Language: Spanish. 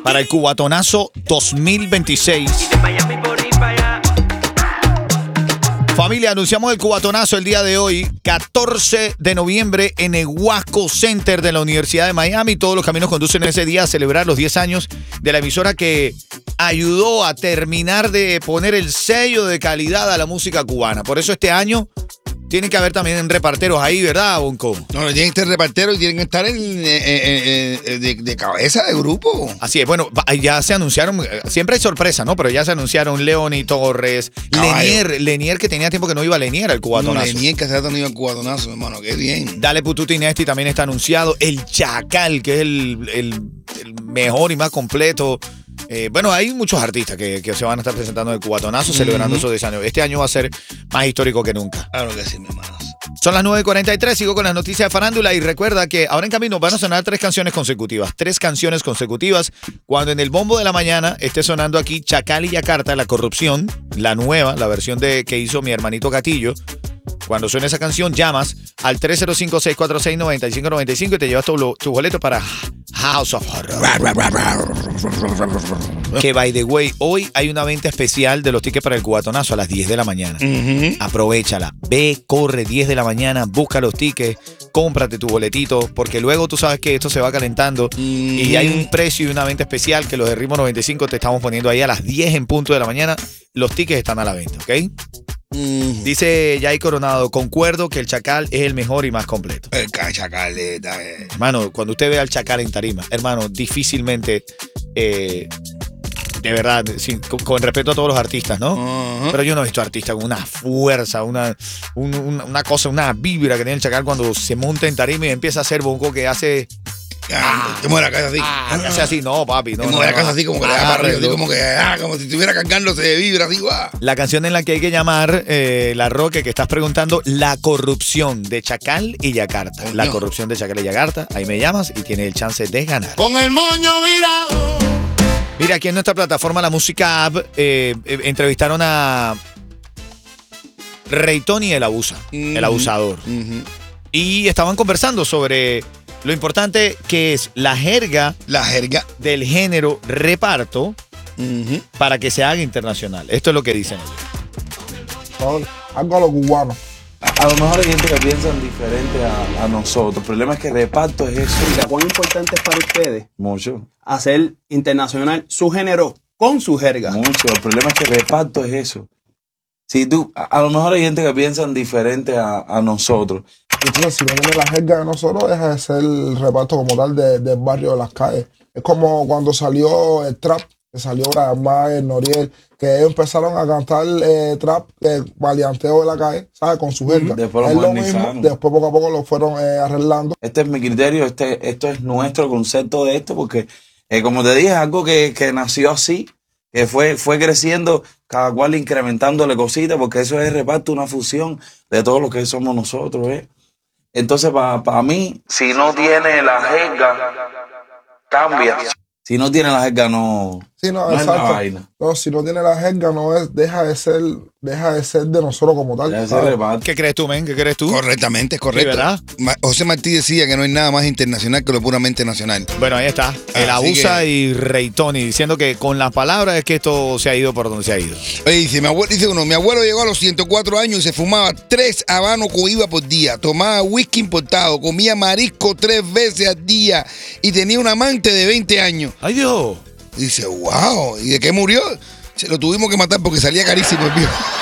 para el Cubatonazo 2026. Familia, anunciamos el Cubatonazo el día de hoy, 14 de noviembre, en el Huasco Center de la Universidad de Miami. Todos los caminos conducen ese día a celebrar los 10 años de la emisora que ayudó a terminar de poner el sello de calidad a la música cubana. Por eso este año tienen que haber también reparteros ahí, ¿verdad, Bonco? No, tienen que estar reparteros y tienen que estar de cabeza de grupo. Así es, bueno, ya se anunciaron, siempre hay sorpresa, ¿no? Pero ya se anunciaron Leoni Torres, Lenier, que tenía tiempo que no iba a Lenier al Cubatonazo. Lenier que se ha tenido al Cubatonazo, hermano, qué bien. Dale Pututi Nesti también está anunciado, el Chacal, que es el mejor y más completo. Bueno, hay muchos artistas que se van a estar presentando en el Cubatonazo celebrando esos 10 años. Este año va a ser más histórico que nunca. Claro que sí, mi hermano. Son las 9:43, sigo con las noticias de farándula y recuerda que ahora en camino van a sonar 3 canciones consecutivas. 3 canciones consecutivas. Cuando en el bombo de la mañana esté sonando aquí Chacal y Yakarta, La Corrupción, la nueva, la versión que hizo mi hermanito Gatillo. Cuando suene esa canción, llamas al 305-646-9595 y te llevas tu boleto para House of Horror. Que, by the way, hoy hay una venta especial de los tickets para el Cubatonazo a las 10 de la mañana. Aprovéchala. Ve, corre, 10 de la mañana, busca los tickets, cómprate tu boletito, porque luego tú sabes que esto se va calentando y hay un precio y una venta especial que los de Ritmo 95 te estamos poniendo ahí a las 10 en punto de la mañana. Los tickets están a la venta, ¿ok? Dice Jay Coronado, concuerdo que el Chacal es el mejor y más completo. El Chacal, hermano, cuando usted ve al Chacal en tarima, hermano, difícilmente, de verdad, con respeto a todos los artistas, ¿no? Pero yo no he visto artistas con una fuerza, una cosa, una vibra que tiene el Chacal cuando se monta en tarima y empieza a hacer bonco que hace... te mueve la casa así. Que hace así, no, papi. No, te mueve la casa así como que le da para arriba, así como que, como si estuviera cargándose de vibra, así, va. La canción en la que hay que llamar, la Roque, que estás preguntando, La Corrupción de Chacal y Yakarta. La Corrupción de Chacal y Yakarta. Ahí me llamas y tienes el chance de ganar. Con el moño virado. Mira, aquí en nuestra plataforma La Música App entrevistaron a Raytoni el abusador. Y estaban conversando sobre lo importante que es la jerga del género reparto para que se haga internacional. Esto es lo que dicen ellos. Algo a los cubanos. A lo mejor hay gente que piensa diferente a nosotros. El problema es que reparto es eso. ¿Cuán importante es para ustedes Mucho. hacer internacional su género con su jerga? Mucho. El problema es que reparto es eso. Si a lo mejor hay gente que piensa diferente a nosotros. Entonces, si no tiene la jerga de nosotros, deja de ser el reparto como tal del barrio de las calles. Es como cuando salió el trap, que salió Brian Mayer, Noriel, que ellos empezaron a cantar trap, maleanteo de la calle, ¿sabes? Con su jerga. Después es lo lo mismo, modernizaron. después poco a poco lo fueron arreglando. Este es mi criterio, esto es nuestro concepto de esto, porque como te dije, es algo que nació así, que fue creciendo, cada cual incrementándole cositas, porque eso es reparto, una fusión de todo lo que somos nosotros, ¿eh? Entonces, para mí, si no tiene la jerga, cambia. Si no tiene la jerga, no, Sí, no, no es la exacto. vaina. No, si no tiene la jerga, deja de ser de nosotros como tal. Ya se ¿sabes? reparte. ¿Qué crees tú, men? ¿Qué crees tú? Correctamente, es correcto. Sí, ¿verdad? José Martí decía que no hay nada más internacional que lo puramente nacional. Bueno, ahí está. El Así Abusa que- y Raytoni diciendo que con las palabras es que esto se ha ido por donde se ha ido. Oye, dice mi abuelo llegó a los 104 años y se fumaba 3 habanos cohiba por día, tomaba whisky importado, comía marisco 3 veces al día y tenía un amante de 20 años. ¡Ay, Dios! Dice, wow, ¿y de qué murió? Se lo tuvimos que matar porque salía carísimo el viejo.